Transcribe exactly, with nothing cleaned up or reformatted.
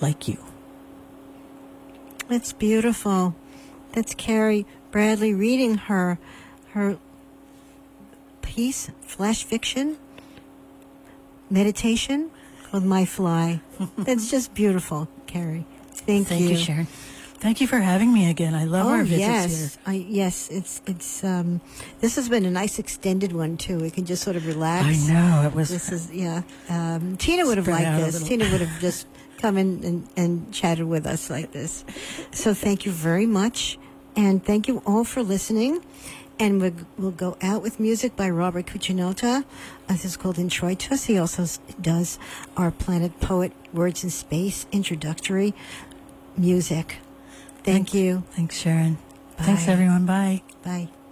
like you. It's beautiful. That's Carrie Bradley reading her her piece, flash fiction, meditation called My Fly. It's just beautiful, Carrie. Thank, Thank you. you, Sharon. Thank you for having me again. I love Oh, our visits yes. here. I, yes, it's it's um this has been a nice extended one too. We can just sort of relax. I know it was. This is yeah. Um, Tina would have Spread out liked a this. little. Tina would have just come in and, and chatted with us like this. So thank you very much, and thank you all for listening. And we'll, we'll go out with music by Robert Cucinotta. This is called Introitus. He also s- does our Planet Poet Words in Space introductory music. Thank Thanks. you. Thanks, Sharon. Bye. Thanks, everyone. Bye. Bye.